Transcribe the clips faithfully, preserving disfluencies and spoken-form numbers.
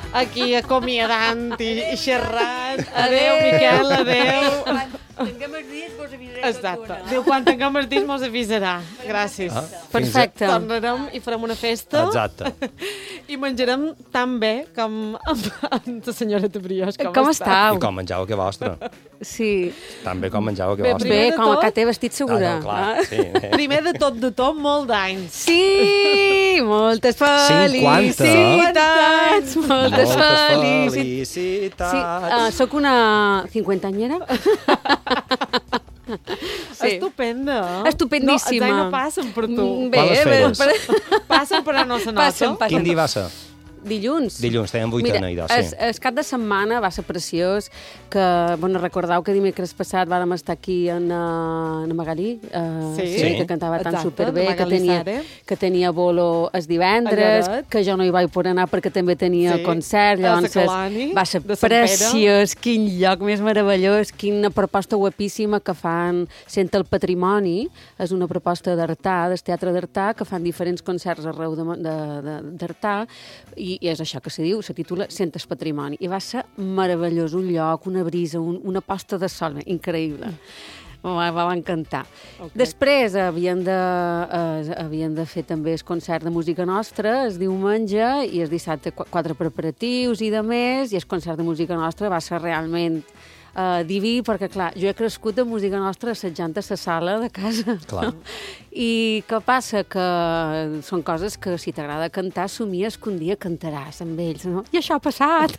aquí acomiadant i, i xerrant. Adéu, Miquel, adéu. Quan tinguem els dies, vos avisaré. Exacte. Diu, quan tinguem els dies mos avisarà. Gràcies. Ah, Perfecte. Tornarem i farem una festa. Exacte. I menjarem tan bé com amb, amb la senyora Tabriós. Com, Com està? estàu? I com menjau que vostre. Sí. Tan bé com menjau que Bé, vostre. primer Bé, de com tot- que té vestit segura. Ah, no, clar, sí. bé. Primer de tot, de tot, molt d'anys. Sí, moltes felicitats. cinquanta. Moltes Moltes felicitats. felicitats. Sí, uh, soc una cinquantanyera. Sí. Estupenda. Estupendíssima. No, els anys no passen per tu. Mm, Bé, Quales bé, feres? per... Passen però no se nota. Passen, passen. Quin dia va ser? Dilluns. Dilluns, tèiem vuitena idò, sí. Es, es cap de setmana va ser preciós, que, bueno, recordeu que dimecres passat vàrem estar aquí en, uh, en Magalí, uh, Sí. sí, que cantava tan Exacte, superbé, de que Magalí tenia, Sare. que tenia bolo els divendres, A Lloret. que jo no hi vaig poder anar perquè també tenia Sí, concert, a llavors Sacalani, va ser de Sant Pere. preciós, quin lloc més meravellós, quina proposta guapíssima que fan Sent el Patrimoni, és una proposta d'Artà, del Teatre d'Artà, que fan diferents concerts arreu de- de- de- d'Artà, i, i és això que se diu, se titula Sent el Patrimoni, i va ser meravellós, un lloc, una brisa, un, una posta de sol, increïble. Va, va encantar. Ok. Després havien de, eh, havien de fer també el concert de música nostra, el diumenge, i el dissabte qu- quatre preparatius i de més, i el concert de música nostra va ser realment Uh, diví, perquè clar, jo he crescut de música nostra assajant a la sala de casa. Clar. I què passa? Que són coses que si t'agrada cantar, somies que un dia cantaràs amb ells, no? I això ha passat!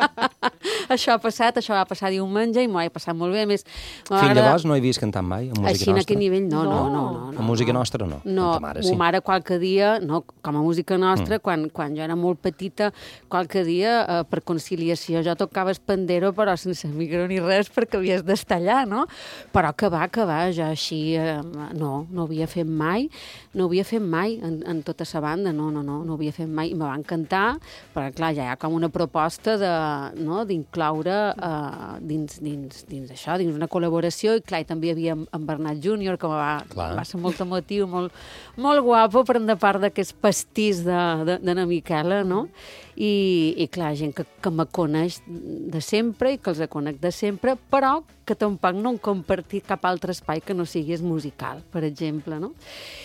Això ha passat, això va passar diumenge i m'ho he passat molt bé. A més, Fins llavors no he vist cantant mai, amb música així en nostra. aquest nivell, no, no, no. No. no, no Amb música no. nostra, no. No, Amb ta mare, sí. ma mare qualque dia, no, com a música nostra, mm. quan, quan jo era molt petita, qualque dia, eh, per conciliació, jo tocava el pandero, però sense micro ni res, perquè havies d'estar allà, no? Però que va, que va, jo així, eh, no, no ho havia fet mai, no ho havia fet mai en, en tota la banda, no, no, no, no ho havia fet mai, i me va encantar, però clar, ja hi ha com una proposta de, no, d'incloure eh, dins, dins, dins això, dins una col·laboració, i clar, i també hi havia en, en Bernat júnior, que va, Clar. va ser molt emotiu, molt, molt guapo, per de part d'aquest pastís de, de, de na Miquela, no? I, i clar, gent que, que me coneix de sempre i que els conec de sempre, però que tampoc no han compartit cap altre espai que no sigui el musical, per exemple, no?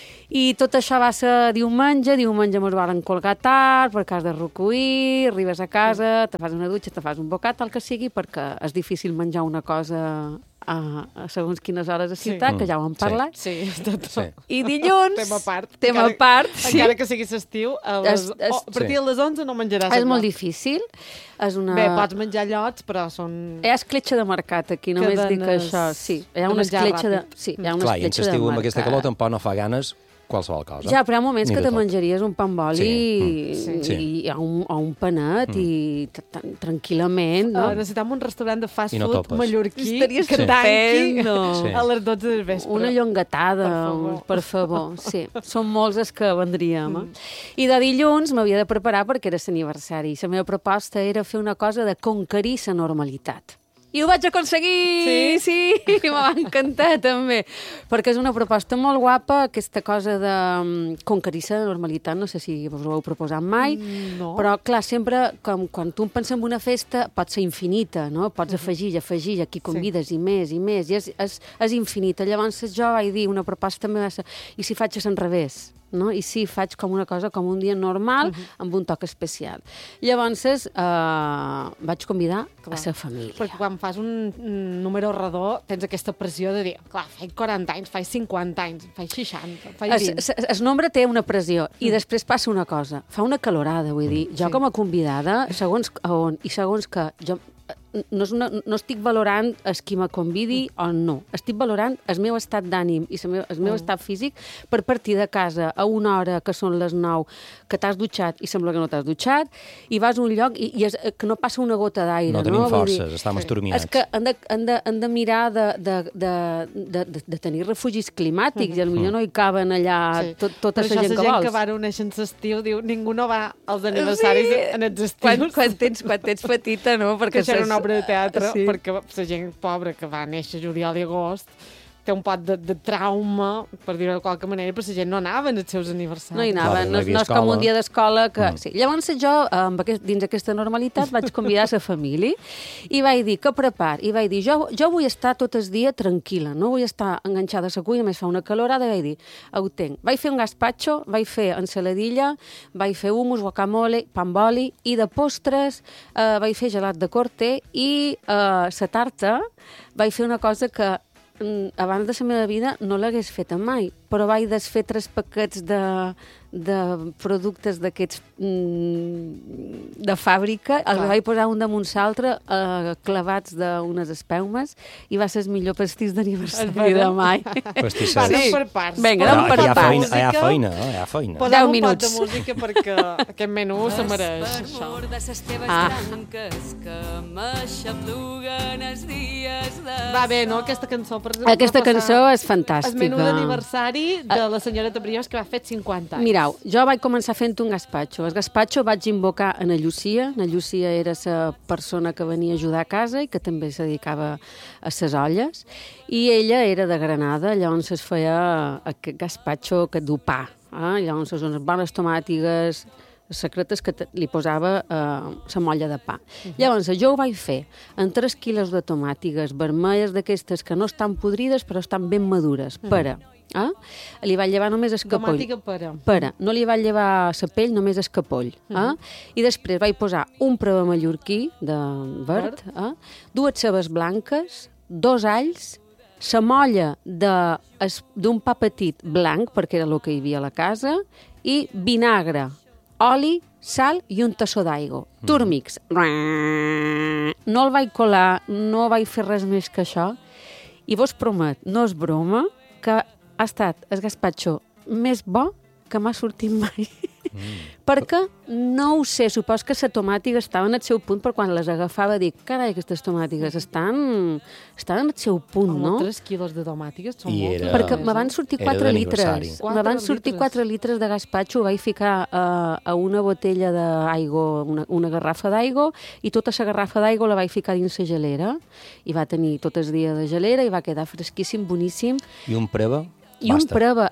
I tot això va ser diumenge, diumenge mos varen colgar tard, perquè has de recollir, arribes a casa, te fas una dutxa, te fas un bocat, el que sigui, perquè és difícil menjar una cosa a, a segons quines hores a ciutat, Sí. que ja ho hem Sí. parlat. Sí, de tot. Sí. I dilluns... Tema a part. Tema a part, sí. Encara que sigui estiu, a, les, Es- es- oh, a partir de les onze no menjaràs. És molt allò. difícil. És una... Bé, pots menjar llots, però són... Hi ha escletxa de mercat aquí, només dic Cadenes això. Sí, hi ha de una menjar escletxa de... ràpid. Sí, hi ha una Clar, i en escletxa de estiu amb mercat. aquesta calor tampoc no fa ganes qualsevol cosa. Ja, però hi ha moments Ni que de te tot. menjaries un pa amb oli Sí. i, Sí. Sí. i o un, o un panet i t- t- tranquil·lament, no? Uh, necessitem un restaurant de fast I no food topes. mallorquí Estaria que Sí. tanqui estupendo. Sí. a les dotze del vespre. Una llongatada, Per favor. un- per favor. Sí, són molts els que vendríem. Eh? I de dilluns m'havia de preparar perquè era l'aniversari. La meva proposta era fer una cosa de conquerir la normalitat. I ho vaig aconseguir! Sí? Sí, sí, me va encantar també. Perquè és una proposta molt guapa, aquesta cosa de um, conquerir la normalitat, no sé si us ho heu proposat mai, Mm, no. però clar, sempre, com, quan tu penses en una festa, pot ser infinita, no? Pots afegir i afegir, aquí convides i més i més, i és, és, és infinita. Llavors jo vaig dir, una proposta meva, i si faig a l'enrevés? No? I sí, faig com una cosa, com un dia normal, uh-huh. amb un toc especial. Llavors, eh, vaig convidar Clar. a la família. Perquè quan fas un, un número redó tens aquesta pressió de dir, clar, faig quaranta anys, faig cinquanta anys, faig seixanta, faig Es, vint. es, es nombre té una pressió i després passa una cosa, fa una calorada, vull dir, jo Sí. com a convidada, segons a on i segons que jo no, és una, no estic valorant el qui me convidi o no, estic valorant el meu estat d'ànim i el meu, el meu estat físic per partir de casa a una hora que són les nou, que t'has dutxat i sembla que no t'has dutxat, i vas a un lloc i, i és, que no passa una gota d'aire. No tenim no? Vull dir, forces, estem estorminats. és que han de, han de, han de mirar de, de, de, de, de, de tenir refugis climàtics, i potser no hi caben allà Sí. tot, tota Per la això gent que la gent vols. que va reuneixen l'estiu diu, ningú no va als aniversaris Sí. en els estius. Quan, quan, tens, quan tens petita, no? que Perquè això era ses- una obra de teatre, Sí. perquè la gent pobra que va néixer juliol i agost té un pot de, de trauma, per dir-ho de qualque manera, però la gent no anava als seus aniversaris. No hi anava, Clar, no, no hi havia no és com escola. un dia d'escola que... Mm. Sí. Llavors jo, amb aquest, dins aquesta normalitat, vaig convidar la família i vaig dir, que prepar? I vaig dir, jo, jo vull estar tot el dia tranquil·la, no vull estar enganxada a la cuina, més fa una calorada, i vaig dir, ho tenc. Vaig fer un gazpacho, vaig fer ensaladilla, vaig fer hummus, guacamole, pa amb oli, i de postres eh, vaig fer gelat de corte i eh, la tarta vaig fer una cosa que mm, abans de la meva vida no l'hagués fet mai, però vaig desfer tres paquets de, de productes d'aquests mm, de fàbrica, els Clar. vaig posar un damunt l'altre eh, clavats d'unes espelmes i va ser el millor pastís d'aniversari de mai. Pastisset. Va, anem Sí. per parts. Vinga, Posem anem un per hi ha pot de feina, música. hi ha feina, eh? hi ha feina. Posem Deu un pot minuts. de música perquè aquest menú se mereix. Això. de ses teves Ah. branques que m'aixapluguen els dies de Va bé, no? Aquesta cançó, per exemple. Aquesta va passar cançó és fantàstica. El menú d'aniversari de la senyora Tabriós, que va fer cinquanta anys. Mirau, jo vaig començar fent un gazpacho. El gazpacho vaig invocar a na Llucia. Na Llucia era la persona que venia a ajudar a casa i que també se dedicava a ses olles. I ella era de Granada, llavors es feia aquest gazpacho que du pa. Eh? Llavors unes bones tomàtigues, secretes que te- li posava eh, la molla de pa. Uh-huh. Llavors, jo ho vaig fer en tres quilos de tomàtigues vermelles d'aquestes que no estan podrides però estan ben madures. Uh-huh. Pera. Eh? Li vaig llevar només el capoll. Tomàtica pera. Pera. No li vaig llevar la pell, només el capoll. Uh -huh. eh? I després vaig posar un preve mallorquí de verd, eh? dues cebes blanques, dos alls, la molla de- es- d'un pa petit blanc, perquè era el que hi havia a la casa, i vinagre, oli, sal i un tassó d'aigua. Mm. Turmix. No el vaig colar, no vaig fer res més que això. I vos promet, no és broma, que ha estat el gazpacho més bo que m'ha sortit mai. Mm. Perquè, no ho sé, supos que la tomàtiga estava en el seu punt, però quan les agafava dic, carai, aquestes tomàtigues estan, estan en el seu punt, Amb no? tres quilos de tomàtiques són I moltes. era- Perquè me van sortir Era quatre d'aniversari. litres. Quatre Me van sortir litres. quatre litres de gazpacho, ho vaig ficar uh, a una botella d'aigua, una, una garrafa d'aigua, i tota la garrafa d'aigua la vaig ficar dins la gelera, i va tenir tot el dia de gelera, i va quedar fresquíssim, boníssim. I un preva? I un Basta. preva...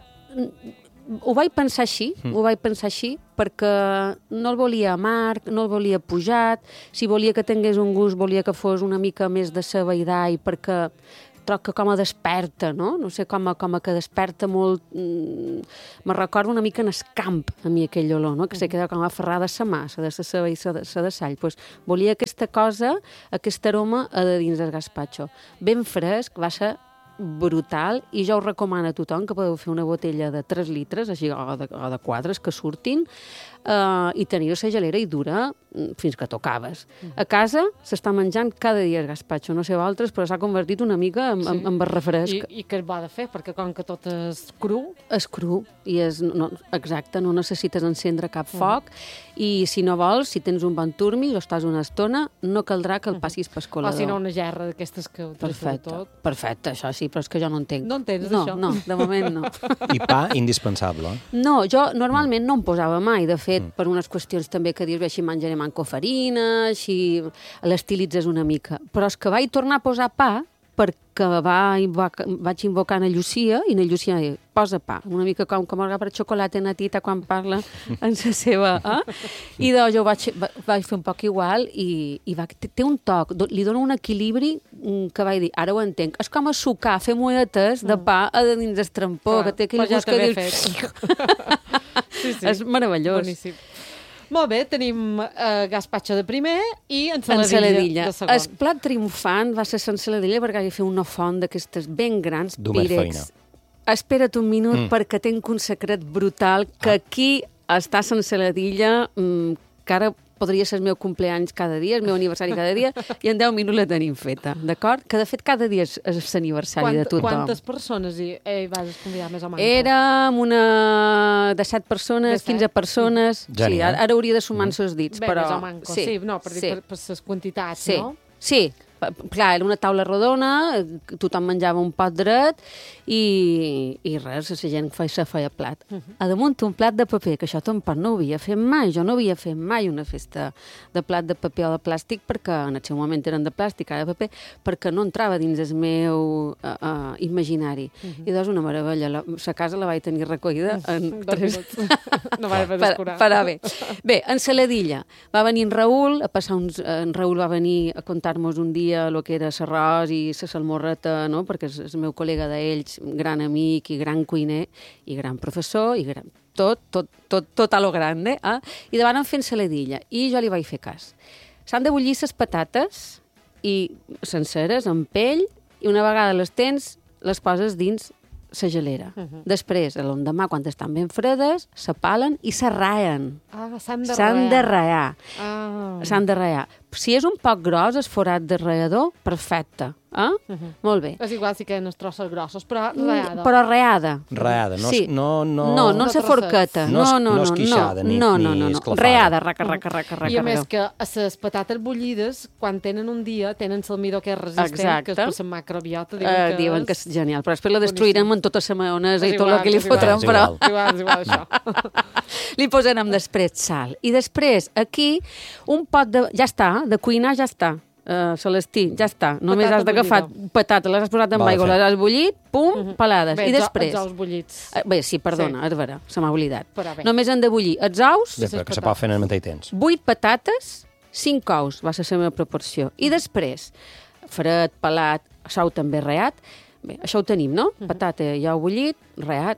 Ho vaig pensar així, mm. ho vaig pensar així, perquè no el volia amarg, no el volia pujat, si volia que tingués un gust, volia que fos una mica més de ceba i d'all, perquè troc que com a desperta, no? No sé, com a, com a que desperta molt... Mm, me recorda una mica en el camp, a mi, aquell olor, no? Que se queda com aferrada a la mà, la de la ceba i la de, la de sall. Pues, volia aquesta cosa, aquest aroma a de dins del gazpacho. Ben fresc, va ser brutal, i jo us recomano a tothom que podeu fer una botella de tres litres, així, o de, o de quatre, que surtin, uh, i teniu la gelera i dura mm, fins que tocaves. A casa s'està menjant cada dia el gazpacho, no sé vosaltres, però s'ha convertit una mica en, en, en refresc. I, I que es va de fer, perquè com que tot és cru, És cru, i és, no, exacte, no necessites encendre cap foc, i si no vols, si tens un bon turmi o estàs una estona, no caldrà que el passis per o colador. si no una gerra d'aquestes que ho tracta de Perfecte, tot. perfecte, això sí, però és que jo no entenc. No entens, no, això? No, de moment no. I pa, indispensable. No, jo normalment no em posava mai, de fet, per unes qüestions també que dius, bé, així menjaré manco farina, així l'estilitzes una mica. Però és que vaig tornar a posar pa perquè va invoca, vaig invocar na Llucia, i na Llucia deia, posa pa, una mica com, com el per xocolata natita quan parla en la seva... Eh? I doncs jo vaig, vaig fer un poc igual, i, i va, té un toc, li dona un equilibri que vaig dir, ara ho entenc, és com a sucar, fer moetes de pa a dins del trampó, que té aquell Però ja gust que t'he dius... fet. sí, sí. És meravellós. Boníssim. Molt bé, tenim eh, gazpacho de primer i ensaladilla, Ensaladilla. de segon. El plat triomfant va ser l'ensaladilla perquè vaig fer una font d'aquestes ben grans, Du més pirex. feina. Espera't un minut Mm. perquè tinc un secret brutal que aquí està l'ensaladilla, mm, que ara podria ser el meu cumpleaños cada dia, el meu aniversari cada dia, i en deu minuts la tenim feta, d'acord? Que de fet cada dia és, és l'aniversari de tothom. Quantes persones hi, hi vas convidar més o menys? Érem una de set persones, De set. quinze persones... Sí, Genial. ara, ara hauria de sumar-se els dits, Bé, però... més o menys, sí, no, per dir, sí. per, per les quantitats, Sí, no? sí, clar, era una taula rodona, tothom menjava un pot dret i, i res, la gent feia, se feia plat. Uh -huh. A damunt un plat de paper, que això tampoc no ho havia fet mai. Jo no havia fet mai una festa de plat de paper o de plàstic, perquè en el seu moment eren de plàstic, ara de paper, perquè no entrava dins el meu uh, uh, imaginari. Uh -huh. I doncs una meravella. La, la casa la vaig tenir recollida en tres... No va haver descurar. Però bé. Bé, en Saladilla va venir en Raül, a passar uns, en Raül va venir a contar-nos un dia el que era l'arròs i la salmorreta, no? Perquè és el meu col·lega d'ells, gran amic i gran cuiner i gran professor i gran, tot, tot, tot, tot a lo grande. Eh? I davant em fent Saladilla i jo li vaig fer cas. S'han de bullir les patates i senceres, amb pell, i una vegada les tens, les poses dins la gelera. Uh -huh. Després, l'endemà, quan estan ben fredes, s'apalen i s'arraen. Ah, s'han de S'han de raar. Ah. S'han de raar. Si és un poc gros, el forat de raador, perfecte. Eh? Uh -huh. Molt bé. És igual si queden els trossos grossos, però reada. Però reada. Reada, no, sí. no, no... No, no De la forqueta. No es- No, no, no esquixada, no, ni- no, ni no, no, no. esclafada. Reada, raca, raca, raca, raca. I a més raca. que a les patates bullides, quan tenen un dia, tenen el midó que és resistent, Exacte. que és per la macrobiota. Diuen, Uh, que, diuen que és genial, però després la destruirem amb tota la maionesa És i tot igual, el que li és igual. fotrem, És però igual. És igual, és igual, això. li posarem després sal. I després, aquí, un pot de... Ja està, de cuinar ja està. Uh, Celestí, ja està. Només Patata has d'agafar bullida. patata, les has posat en Val aigua, fet. les has bullit, pum, Mhm. pelades. Bé, I els o- després... Els ous bullits. Eh, Bé, sí, perdona, és vera, se m'ha oblidat. Però bé. Només han de bullir els ous, Bé, però que se pot fer en el mateix temps. vuit patates, cinc ous, va ser la meva proporció. I després, fred, pelat, sou també reat. Bé, això ho tenim, no? Mhm. Patata i ou bullit, reat.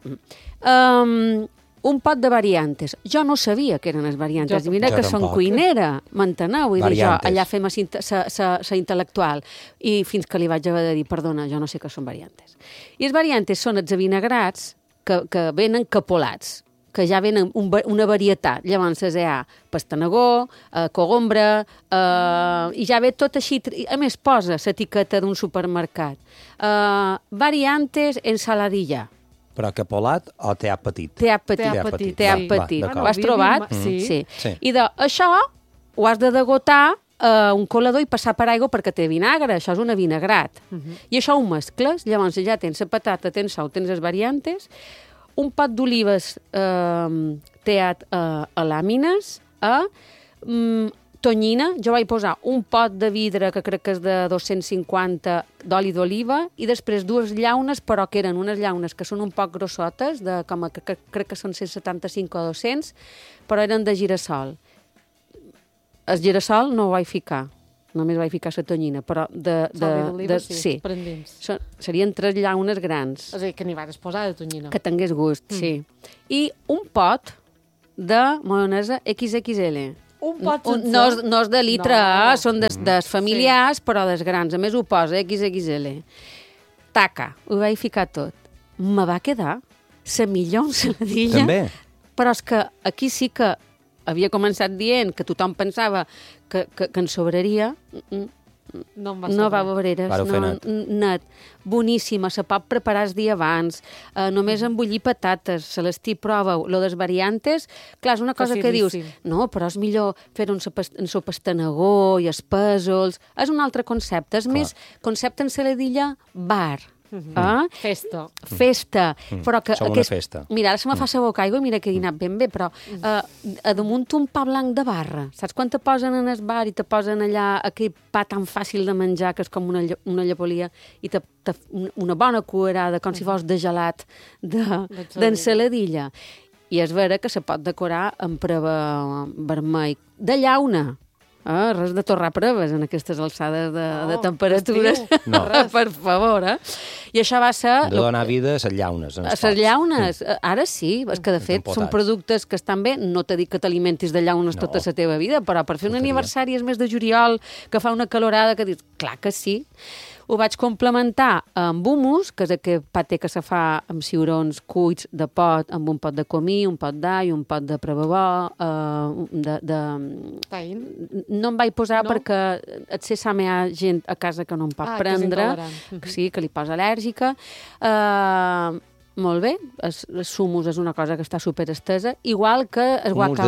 Um, un pot de variantes. Jo no sabia que eren les variantes. Jo I mira Jo que som tampoc. cuinera, m'enteneu? Vull dir, jo Variantes. allà fem la intel·lectual. I fins que li vaig haver de dir, perdona, jo no sé què són variantes. I les variantes són els avinagrats que, que venen capolats, que ja venen un, una varietat. Llavors hi ha pastanagó, eh, cogombra, eh, i ja ve tot així. A més, posa l'etiqueta d'un supermercat. Eh, variantes ensaladilla. Però capolat o teat petit? Teat petit. Teat petit. Teat Va, petit. va, d'acord. Ho has trobat? Mm. Sí. sí. Sí. I de, això ho has de degotar a uh, un colador i passar per aigua perquè té vinagre. Això és un vinagrat. Uh -huh. I això ho mescles. Llavors ja tens la patata, tens sal, tens les variantes, un pot d'olives eh, teat eh, a làmines, a mm, tonyina. Jo vaig posar un pot de vidre que crec que és de dos-cents cinquanta d'oli d'oliva i després dues llaunes, però que eren unes llaunes que són un poc grossotes, de, com a, que, que, crec que són cent setanta-cinc o dos-cents, però eren de girassol. El girassol no ho vaig ficar, només vaig ficar la tonyina, però de... de, Oli d'oliva, de sí, sí. prendins. Són, serien tres llaunes grans. És a dir, que n'hi vas posar de tonyina. Que tingués gust, mm. sí. I un pot de maionesa equis equis ele. Un pot Un, sencer? no, és, no és de litre, No. no. són des, des familiars, sí. però des grans. A més ho posa equis equis ele. Taca, ho vaig ficar tot. Me va quedar la millor ensaladilla. També? Però és que aquí sí que havia començat dient que tothom pensava que, que, que en sobraria. Mm, No, em va no va sobrar. obreres, Vau fer no, net. net. Boníssima, se pot preparar el dia abans, uh, només embullir patates, Celestí, prova-ho. Lo des variantes, clar, és una cosa que dius, Facilíssim. no, però és millor fer-ho en so pastanagó i els pèsols. És un altre concepte, és Clar. més concepte en saladilla bar. Mhm. Ah? Festa. Festa, però que... Sou una festa. Mira, ara se me fa la boca aigua i mira que he dinat ben bé, però uh, a damunt un pa blanc de barra. Saps quan te posen en el bar i te posen allà aquell pa tan fàcil de menjar que és com una, lle- una llepolia i te, te, una bona cuerada, com si fos de gelat de- d'ensaladilla. I és vera que se pot decorar amb preva vermell de llauna. Ah, res de torrar preves en aquestes alçades de, No, de temperatures. estiu. No. Per favor, eh? I això va ser... De donar vida a les llaunes. En A els les pots. llaunes, eh, ara sí, és que de fet empotats. són productes que estan bé, no t'he dit que t'alimentis de llaunes No. tota la teva vida, però per fer un Faltaria. aniversari és mes de juliol, que fa una calorada, que dius, clar que sí. Ho vaig complementar amb hummus, que és aquest paté que se fa amb ciurons cuits de pot, amb un pot de comí, un pot d'all, un pot de prebabó, eh, de, de... Taïn. No em vaig posar No? perquè et sé sa, hi ha gent a casa que no em pot Ah, que és prendre, intolerant. que sí, que li posa al·lèrgica. Uh, molt bé, el, el sumus és una cosa que està superestesa, igual que el Hummus de? guacamole.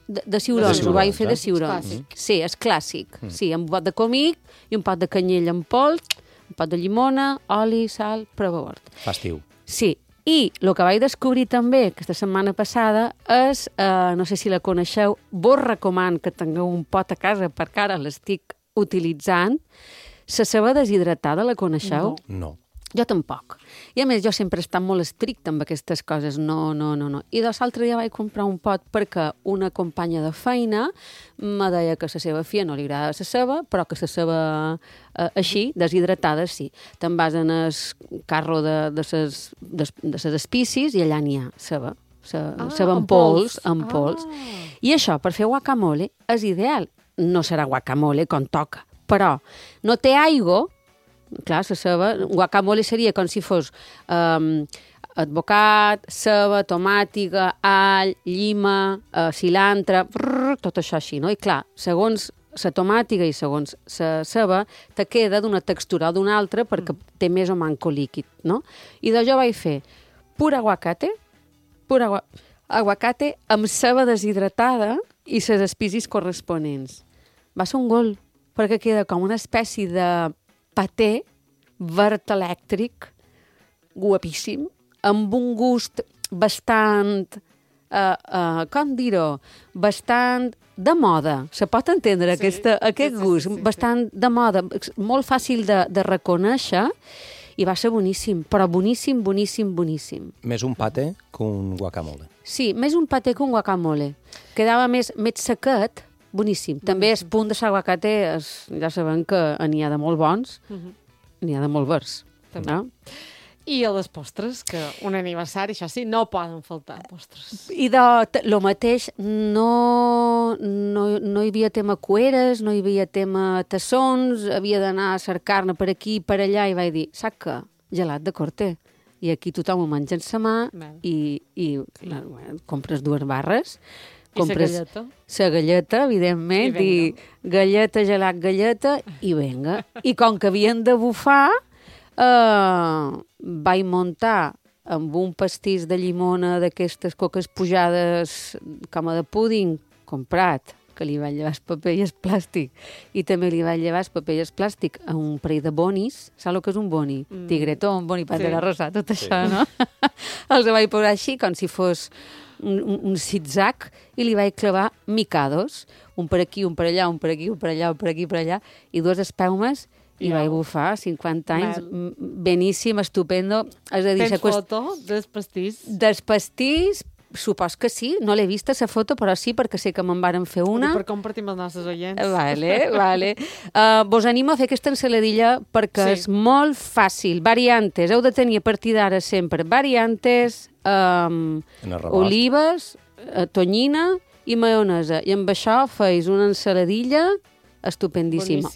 De, de ciurons, De ho vaig ciurons, fer de eh? ciurons. És clàssic. Sí, és clàssic. Mm. Sí, amb un pot de comic i un pot de canyella amb pols, un pot de llimona, oli, sal, prova bord. Fa estiu. Sí, i el que vaig descobrir també aquesta setmana passada és, eh, no sé si la coneixeu, vos recoman que tingueu un pot a casa perquè ara l'estic utilitzant, la ceba deshidratada, la coneixeu? No. No. Jo tampoc. I a més, jo sempre he estat molt estricta amb aquestes coses. No, no, no, no. I de l'altre dia vaig comprar un pot perquè una companya de feina me deia que la seva filla no li agrada la ceba, però que la ceba eh, així, deshidratada, sí. Te'n vas en el carro de, de, ses, de, de ses espícies i allà n'hi ha ceba. Ce, Ah, ceba en en pols, pols. en pols. Ah. I això, per fer guacamole, és ideal. No serà guacamole com toca, però no té aigua. Clar, la ceba, guacamole seria com si fos um, advocat, ceba, tomàtica, all, llima, uh, cilantre, brrr, tot això així, no? I clar, segons la tomàtica i segons la ceba, te queda d'una textura o d'una altra perquè té més o manco líquid, no? I de jo vaig fer pur aguacate, pur agua, aguacate amb ceba deshidratada i les espícies corresponents. Va ser un gol, perquè queda com una espècie de paté verd elèctric, guapíssim, amb un gust bastant, uh, uh, com dir-ho, bastant de moda. Se pot entendre Sí, aquesta, aquest sí, sí, gust, sí, sí, bastant de moda, molt fàcil de, de reconèixer, i va ser boníssim, però boníssim, boníssim, boníssim. Més un pate que un guacamole. Sí, més un paté que un guacamole. Quedava més, més sequet, boníssim. També el punt de l'aguacate, és- ja sabem que n'hi ha de molt bons, Mhm. n'hi ha de molt verds. També. No? I a les postres, que un aniversari, això sí, no poden faltar postres. I de el mateix, no, no, no hi havia tema cueres, no hi havia tema tassons, havia d'anar a cercar-ne per aquí i per allà, i vaig dir, saps què? Gelat de Corté. I aquí tothom ho menja en sa mà Val. i, i la, bueno, compres dues barres, I sa compres galleta. sa galleta, evidentment, I i, i galleta, gelat, galleta, i venga. I com que havien de bufar, eh, vaig muntar amb un pastís de llimona d'aquestes coques pujades com a de púding comprat, que li vaig llevar el paper i el plàstic, i també li vaig llevar el paper i el plàstic a un parell de bonis. Saps el que és un boni? Mm. Tigretó, un boni Sí. pantera rosa, tot això, no? Els vaig posar així, com si fos un, un, un zig-zag, i li vaig clavar micados, un per aquí, un per allà, un per aquí, un per allà, un per aquí, per allà, i dues espelmes, i Iau. vaig bufar, cinquanta anys, Val. m- beníssim, estupendo. És a dir, Tens la qüest- foto dels pastís? dels pastís, supos que sí, no l'he vista, la foto, però sí, perquè sé que me'n varen fer una. Per compartir amb els nostres oients. Vale, vale. Uh, vos animo a fer aquesta ensaladilla perquè Sí. és molt fàcil. Variantes, heu de tenir a partir d'ara sempre variantes, um, En el rebost. olives, uh, tonyina i maionesa. I amb això feis una ensaladilla estupendíssima.